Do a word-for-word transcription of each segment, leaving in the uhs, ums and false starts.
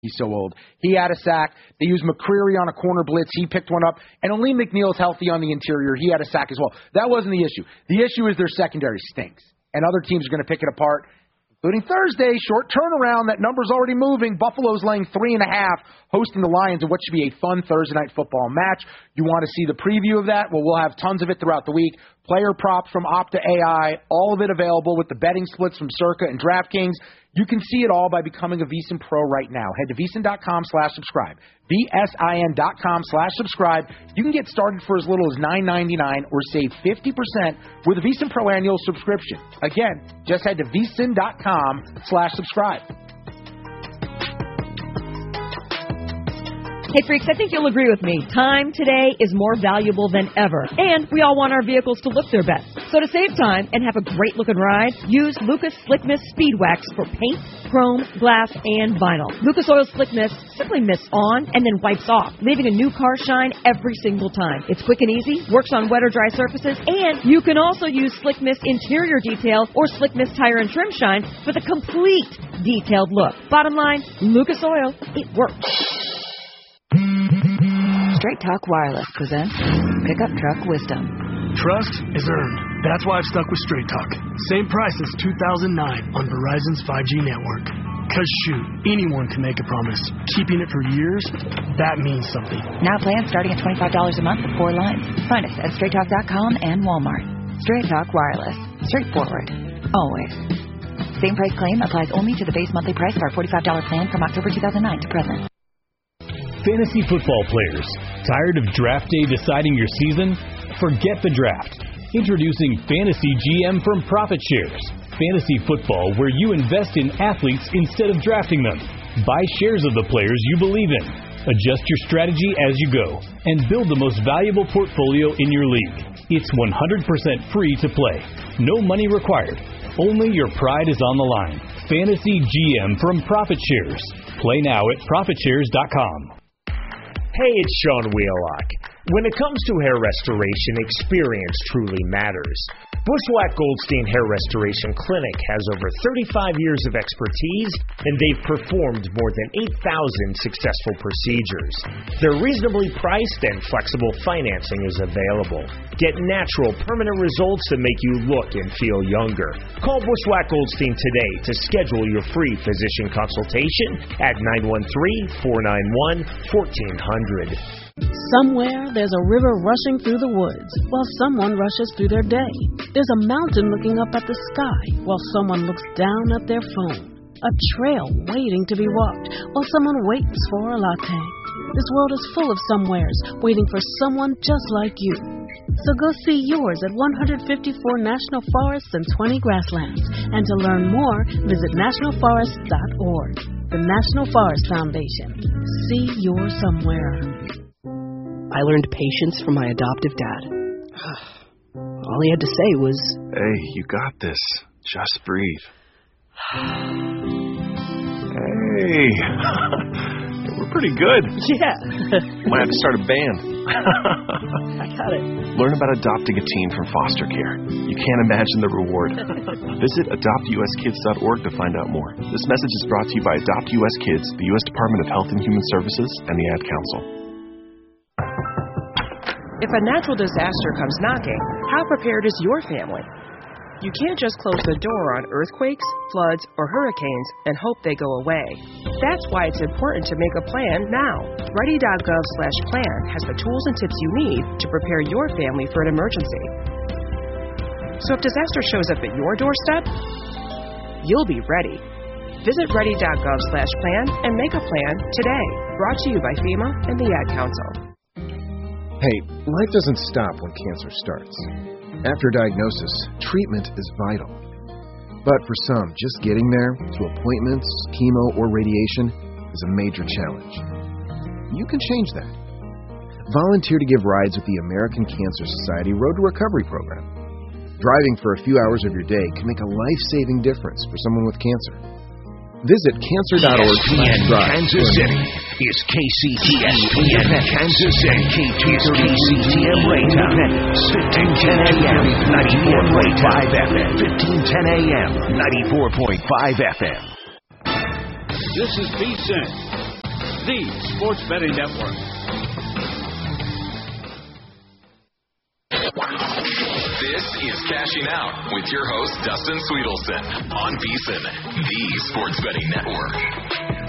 He's so old. He had a sack. They used McCreary on a corner blitz. He picked one up. And Aleem McNeil's healthy on the interior. He had a sack as well. That wasn't the issue. The issue is their secondary stinks. And other teams are going to pick it apart, including Thursday. Short turnaround. That number's already moving. Buffalo's laying three and a half, hosting the Lions in what should be a fun Thursday night football match. You want to see the preview of that? Well, we'll have tons of it throughout the week. Player props from Opta A I, all of it available with the betting splits from Circa and DraftKings. You can see it all by becoming a VSiN Pro right now. Head to VSiN.com slash subscribe. V-S-I-N dot com slash subscribe. You can get started for as little as nine ninety-nine or save fifty percent with a VSiN Pro annual subscription. Again, just head to VSiN.com slash subscribe. Hey, freaks, I think you'll agree with me. Time today is more valuable than ever, and we all want our vehicles to look their best. So to save time and have a great-looking ride, use Lucas Slick Mist Speed Wax for paint, chrome, glass, and vinyl. Lucas Oil Slick Mist simply mists on and then wipes off, leaving a new car shine every single time. It's quick and easy, works on wet or dry surfaces, and you can also use Slick Mist Interior Detail or Slick Mist Tire and Trim Shine for the complete detailed look. Bottom line, Lucas Oil, it works. Straight Talk Wireless presents Pickup Truck Wisdom. Trust is earned. That's why I've stuck with Straight Talk. Same price as two thousand nine on Verizon's five G network. Because shoot, anyone can make a promise. Keeping it for years, that means something. Now plans starting at twenty-five dollars a month with four lines. Find us at straight talk dot com and Walmart. Straight Talk Wireless. Straightforward. Always. Same price claim applies only to the base monthly price of our forty-five dollars plan from October two thousand nine to present. Fantasy football players, tired of draft day deciding your season? Forget the draft. Introducing Fantasy G M from Profit Shares. Fantasy football where you invest in athletes instead of drafting them. Buy shares of the players you believe in. Adjust your strategy as you go. And build the most valuable portfolio in your league. It's one hundred percent free to play. No money required. Only your pride is on the line. Fantasy G M from Profit Shares. Play now at profit shares dot com. Hey, it's Sean Wheelock. When it comes to hair restoration, experience truly matters. Bushwhack Goldstein Hair Restoration Clinic has over thirty-five years of expertise, and they've performed more than eight thousand successful procedures. They're reasonably priced, and flexible financing is available. Get natural, permanent results that make you look and feel younger. Call Bushwhack Goldstein today to schedule your free physician consultation at nine one three, four nine one, one four zero zero. Somewhere there's a river rushing through the woods while someone rushes through their day. There's a mountain looking up at the sky while someone looks down at their phone. A trail waiting to be walked while someone waits for a latte. This world is full of somewheres waiting for someone just like you. So go see yours at one hundred fifty-four national forests and twenty grasslands. And to learn more, visit national forest dot org. The National Forest Foundation. See your somewhere. I learned patience from my adoptive dad. All he had to say was, "Hey, you got this. Just breathe." Hey, we're pretty good. Yeah. Might have to start a band. I got it. Learn about adopting a teen from foster care. You can't imagine the reward. Visit adopt u s kids dot org to find out more. This message is brought to you by Adopt U S Kids, the U S Department of Health and Human Services, and the Ad Council. If a natural disaster comes knocking, how prepared is your family? You can't just close the door on earthquakes, floods, or hurricanes and hope they go away. That's why it's important to make a plan now. Ready dot gov slash plan has the tools and tips you need to prepare your family for an emergency. So if disaster shows up at your doorstep, you'll be ready. Visit ready dot gov slash plan and make a plan today. Brought to you by FEMA and the Ad Council. Hey, life doesn't stop when cancer starts. After diagnosis, treatment is vital. But for some, just getting there, to appointments, chemo, or radiation, is a major challenge. You can change that. Volunteer to give rides with the American Cancer Society Road to Recovery program. Driving for a few hours of your day can make a life-saving difference for someone with cancer. Visit cancer dot org slash drive. Kansas City is K C T S P N Kansas City. K two thirty C T M Independence. fifteen ten A M, ninety-four point five F M. fifteen ten A M, ninety-four point five F M. This is VSiN, the Sports Betting Network. This is Cashing Out with your host, Dustin Sweetelson, on VSiN, the Sports Betting Network.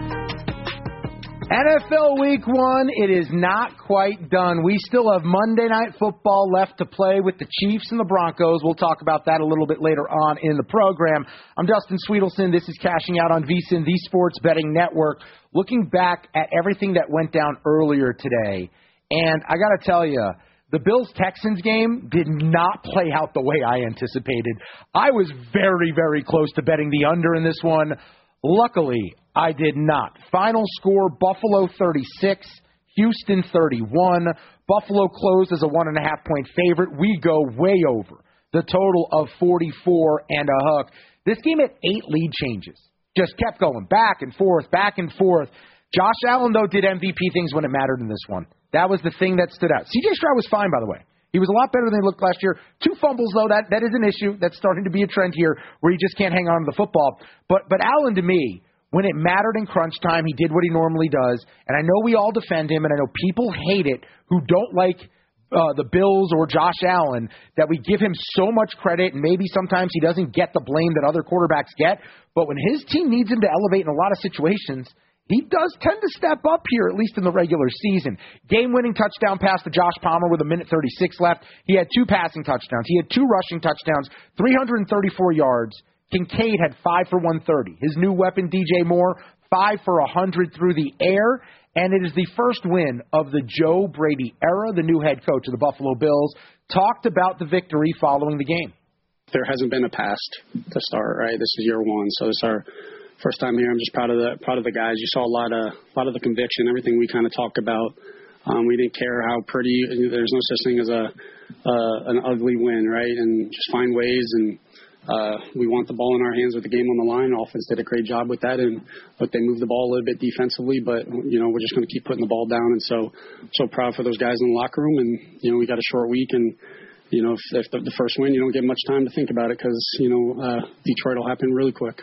N F L Week One, it is not quite done. We still have Monday Night Football left to play with the Chiefs and the Broncos. We'll talk about that a little bit later on in the program. I'm Dustin Sweetelson. This is Cashing Out on VSiN, the Sports Betting Network. Looking back at everything that went down earlier today, and I got to tell you, the Bills-Texans game did not play out the way I anticipated. I was very, very close to betting the under in this one. Luckily, I did not. Final score, Buffalo thirty-six, Houston thirty-one. Buffalo closed as a one and a half point favorite. We go way over the total of forty-four and a hook. This game had eight lead changes. Just kept going back and forth, back and forth. Josh Allen, though, did M V P things when it mattered in this one. That was the thing that stood out. C J Stroud was fine, by the way. He was a lot better than he looked last year. Two fumbles, though, that, that is an issue. That's starting to be a trend here where he just can't hang on to the football. But but Allen, to me, when it mattered in crunch time, he did what he normally does. And I know we all defend him, and I know people hate it who don't like uh, the Bills or Josh Allen, that we give him so much credit, and maybe sometimes he doesn't get the blame that other quarterbacks get. But when his team needs him to elevate in a lot of situations, he does tend to step up here, at least in the regular season. Game-winning touchdown pass to Josh Palmer with a minute thirty-six left. He had two passing touchdowns. He had two rushing touchdowns, three hundred thirty-four yards. Kincaid had five for one thirty. His new weapon, D J Moore, five for one hundred through the air. And it is the first win of the Joe Brady era. The new head coach of the Buffalo Bills talked about the victory following the game. There hasn't been a past to start, right? This is year one, so this is our first time here. I'm just proud of the proud of the guys. You saw a lot of a lot of the conviction, everything we kind of talked about. Um, we didn't care how pretty. There's no such thing as a uh, an ugly win, right? And just find ways. And uh, we want the ball in our hands with the game on the line. Offense did a great job with that, and but they moved the ball a little bit defensively. But you know, we're just going to keep putting the ball down. And so, so proud for those guys in the locker room. And you know, we got a short week, and you know, if, if the, the first win, you don't get much time to think about it because you know uh, Detroit will happen really quick.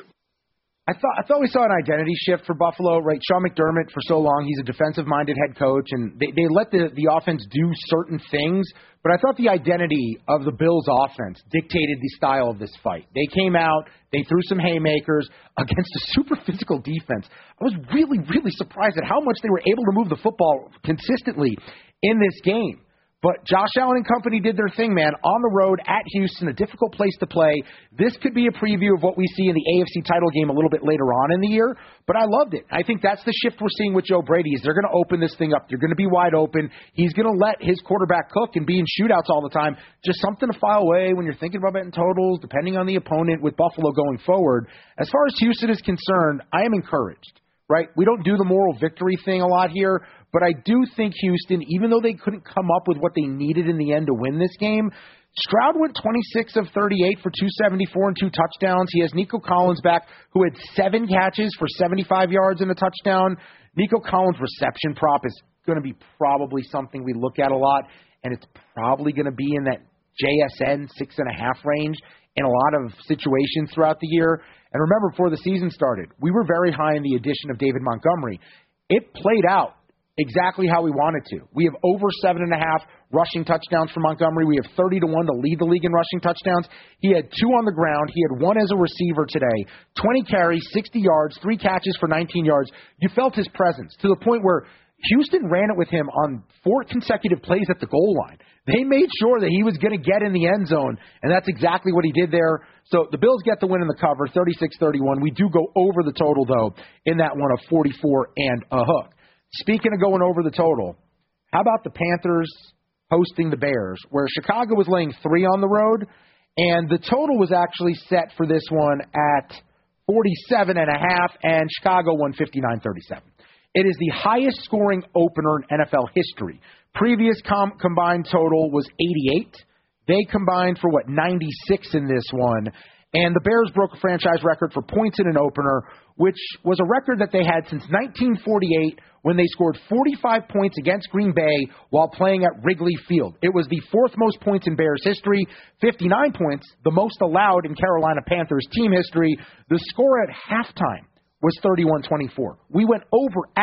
I thought I thought we saw an identity shift for Buffalo, right? Sean McDermott, for so long, he's a defensive-minded head coach, and they, they let the, the offense do certain things, but I thought the identity of the Bills' offense dictated the style of this fight. They came out, they threw some haymakers against a super physical defense. I was really, really surprised at how much they were able to move the football consistently in this game. But Josh Allen and company did their thing, man, on the road at Houston, a difficult place to play. This could be a preview of what we see in the A F C title game a little bit later on in the year, but I loved it. I think that's the shift we're seeing with Joe Brady is they're going to open this thing up. They're going to be wide open. He's going to let his quarterback cook and be in shootouts all the time. Just something to file away when you're thinking about betting totals, depending on the opponent with Buffalo going forward. As far as Houston is concerned, I am encouraged. Right? We don't do the moral victory thing a lot here, but I do think Houston, even though they couldn't come up with what they needed in the end to win this game, Stroud went twenty-six of thirty-eight for two seventy-four and two touchdowns. He has Nico Collins back, who had seven catches for seventy-five yards and a touchdown. Nico Collins' reception prop is going to be probably something we look at a lot, and it's probably going to be in that J S N six and a half range in a lot of situations throughout the year. And remember, before the season started, we were very high in the addition of David Montgomery. It played out exactly how we wanted to. We have over seven and a half rushing touchdowns for Montgomery. We have thirty to one to lead the league in rushing touchdowns. He had two on the ground. He had one as a receiver today. twenty carries, sixty yards, three catches for nineteen yards. You felt his presence to the point where Houston ran it with him on four consecutive plays at the goal line. They made sure that he was going to get in the end zone, and that's exactly what he did there. So the Bills get the win in the cover, thirty-six thirty-one. We do go over the total, though, in that one of forty-four and a hook. Speaking of going over the total, how about the Panthers hosting the Bears, where Chicago was laying three on the road, and the total was actually set for this one at forty-seven and a half, and Chicago won fifty-nine thirty-seven. It is the highest scoring opener in N F L history. Previous com- combined total was eighty-eight. They combined for, what, ninety-six in this one. And the Bears broke a franchise record for points in an opener, which was a record that they had since nineteen forty-eight when they scored forty-five points against Green Bay while playing at Wrigley Field. It was the fourth most points in Bears history, fifty-nine points, the most allowed in Carolina Panthers team history. The score at halftime was thirty-one twenty-four. We went over